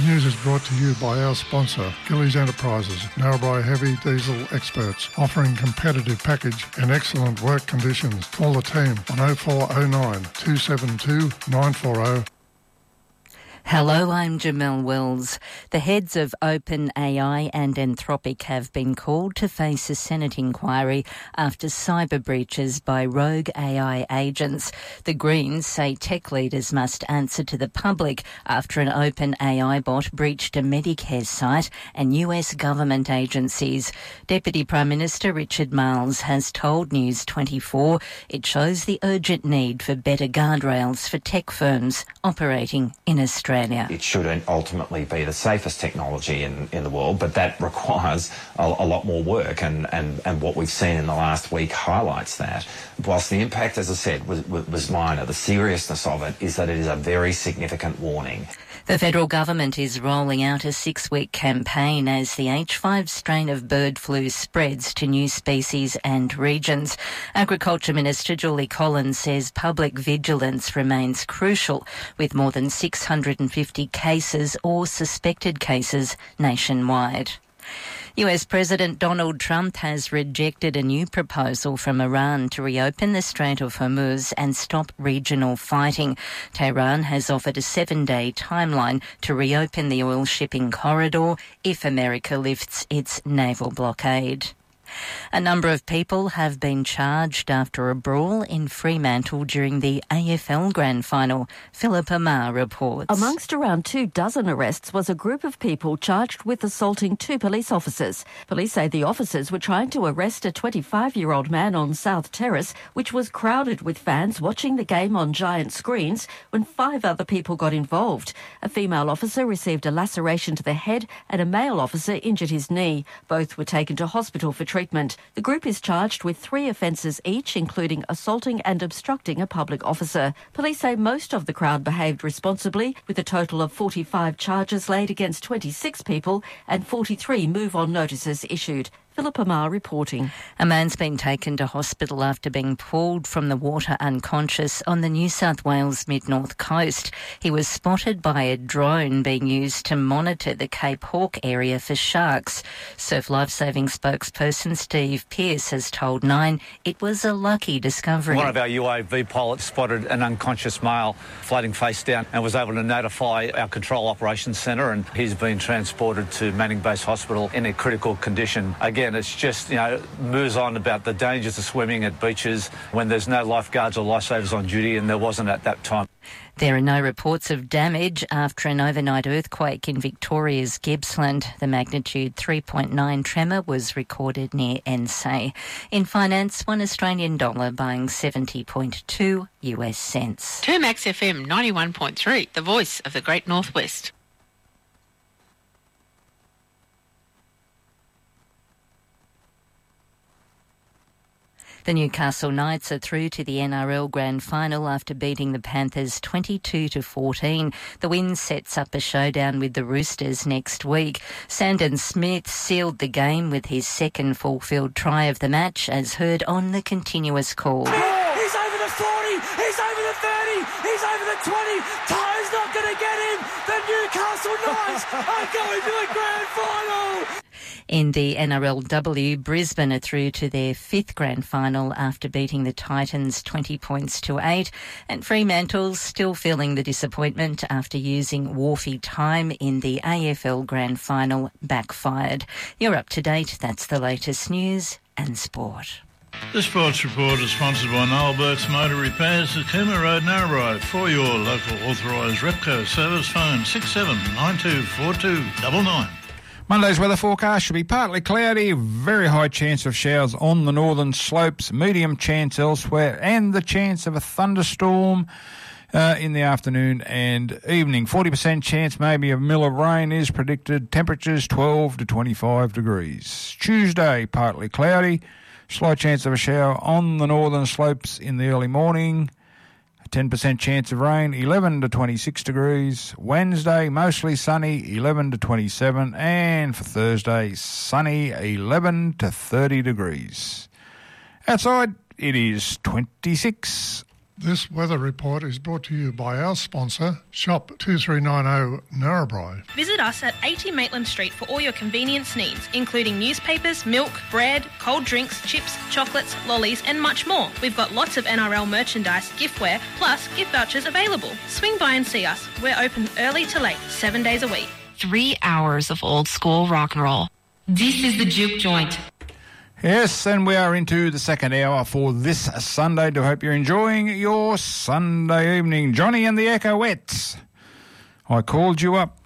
news is brought to you by our sponsor, Gillies Enterprises, Narrabri heavy diesel experts, offering competitive package and excellent work conditions. Call the team on 0409 272 940. Hello, I'm Jamelle Wells. The heads of OpenAI and Anthropic have been called to face a Senate inquiry after cyber breaches by rogue AI agents. The Greens say tech leaders must answer to the public after an OpenAI bot breached a Medicare site and US government agencies. Deputy Prime Minister Richard Marles has told News 24 it shows the urgent need for better guardrails for tech firms operating in Australia. It should ultimately be the safest technology in the world, but that requires a lot more work, and what we've seen in the last week highlights that. Whilst the impact, as I said, was minor, the seriousness of it is that it is a very significant warning. The federal government is rolling out a 6-week campaign as the H5 strain of bird flu spreads to new species and regions. Agriculture Minister Julie Collins says public vigilance remains crucial, with more than 650 cases or suspected cases nationwide. US President Donald Trump has rejected a new proposal from Iran to reopen the Strait of Hormuz and stop regional fighting. Tehran has offered a 7-day timeline to reopen the oil shipping corridor if America lifts its naval blockade. A number of people have been charged after a brawl in Fremantle during the AFL Grand Final. Philippa Maher reports. Amongst around 24 arrests was a group of people charged with assaulting 2 police officers. Police say the officers were trying to arrest a 25-year-old man on South Terrace, which was crowded with fans watching the game on giant screens, when 5 other people got involved. A female officer received a laceration to the head and a male officer injured his knee. Both were taken to hospital for treatment. The group is charged with 3 offences each, including assaulting and obstructing a public officer. Police say most of the crowd behaved responsibly, with a total of 45 charges laid against 26 people and 43 move-on notices issued. Philippa Maher reporting. A man's been taken to hospital after being pulled from the water unconscious on the New South Wales mid-north coast. He was spotted by a drone being used to monitor the Cape Hawke area for sharks. Surf Lifesaving spokesperson Steve Pearce has told Nine it was a lucky discovery. One of our UAV pilots spotted an unconscious male floating face down and was able to notify our control operations centre, and he's been transported to Manning Base Hospital in a critical condition. Again, it's just, moves on about the dangers of swimming at beaches when there's no lifeguards or lifesavers on duty, and there wasn't at that time. There are no reports of damage after an overnight earthquake in Victoria's Gippsland. The magnitude 3.9 tremor was recorded near Ensay. In finance, $1 Australian buying 70.2 US cents. Termax FM 91.3, the voice of the Great Northwest. The Newcastle Knights are through to the NRL Grand Final after beating the Panthers 22-14. The win sets up a showdown with the Roosters next week. Sandon Smith sealed the game with his second full-field try of the match, as heard on the continuous call. He's over the 40, he's over the 30, he's over the 20. Ty's not going to get him. The Newcastle Knights are going to the Grand Final. In the NRLW, Brisbane are through to their 5th Grand Final after beating the Titans 20 points to 8. And Fremantle's still feeling the disappointment after using Wharfie time in the AFL Grand Final backfired. You're up to date. That's the latest news and sport. The Sports Report is sponsored by Noel Burke's Motor Repairs at Cooma Road, Narrabri. For your local authorised Repco service, phone 67924299. Monday's weather forecast should be partly cloudy, very high chance of showers on the northern slopes, medium chance elsewhere, and the chance of a thunderstorm in the afternoon and evening. 40% chance maybe of mill of rain is predicted. Temperatures 12 to 25 degrees. Tuesday, partly cloudy, slight chance of a shower on the northern slopes in the early morning. 10% chance of rain, 11 to 26 degrees. Wednesday, mostly sunny, 11 to 27. And for Thursday, sunny, 11 to 30 degrees. Outside, it is 26. This weather report is brought to you by our sponsor, Shop 2390 Narrabri. Visit us at 80 Maitland Street for all your convenience needs, including newspapers, milk, bread, cold drinks, chips, chocolates, lollies and much more. We've got lots of NRL merchandise, giftware, plus gift vouchers available. Swing by and see us. We're open early to late, 7 days a week. 3 hours of old school rock and roll. This is the Juke Joint. Yes, and we are into the second hour for this Sunday. I hope you're enjoying your Sunday evening. Johnny and the Echoettes. I called you up.